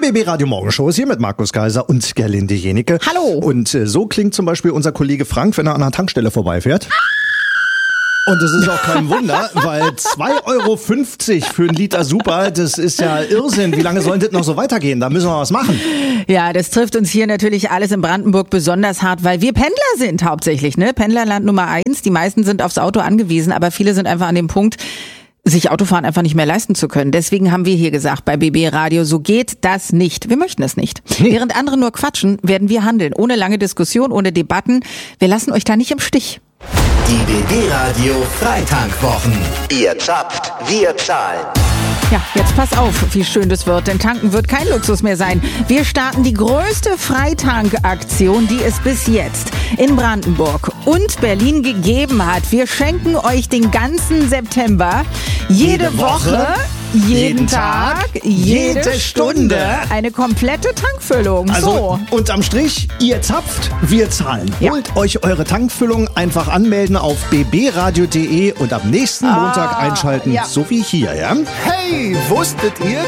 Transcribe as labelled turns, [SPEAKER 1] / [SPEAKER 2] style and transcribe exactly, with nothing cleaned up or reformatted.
[SPEAKER 1] B B Radio Morgenshow ist hier mit Markus Kaiser und Gerlinde Jenicke.
[SPEAKER 2] Hallo.
[SPEAKER 1] Und äh, so klingt zum Beispiel unser Kollege Frank, wenn er an einer Tankstelle vorbeifährt. Und das ist auch kein Wunder, weil zwei Euro fünfzig für ein Liter Super, das ist ja Irrsinn. Wie lange soll das noch so weitergehen? Da müssen wir was machen.
[SPEAKER 2] Ja, das trifft uns hier natürlich alles in Brandenburg besonders hart, weil wir Pendler sind hauptsächlich, ne? Pendlerland Nummer eins. Die meisten sind aufs Auto angewiesen, aber viele sind einfach an dem Punkt, sich Autofahren einfach nicht mehr leisten zu können. Deswegen haben wir hier gesagt bei B B Radio, so geht das nicht. Wir möchten es nicht. Nee. Während andere nur quatschen, werden wir handeln. Ohne lange Diskussion, ohne Debatten. Wir lassen euch da nicht im Stich.
[SPEAKER 3] Die B B Radio Freitankwwochen. Ihr zapft, wir zahlen.
[SPEAKER 2] Ja, jetzt pass auf, wie schön das wird, denn tanken wird kein Luxus mehr sein. Wir starten die größte Freitankaktion, die es bis jetzt in Brandenburg und Berlin gegeben hat. Wir schenken euch den ganzen September, jede, jede Woche, Woche, jeden, jeden Tag, jede, jede Stunde eine komplette Tankfüllung.
[SPEAKER 1] Also,
[SPEAKER 2] so.
[SPEAKER 1] Unterm Strich, ihr zapft, wir zahlen.
[SPEAKER 2] Ja.
[SPEAKER 1] Holt euch eure Tankfüllung, einfach anmelden auf b b radio punkt d e und am nächsten Montag ah, einschalten, ja. so wie hier, ja?
[SPEAKER 4] Hey, wusstet ihr,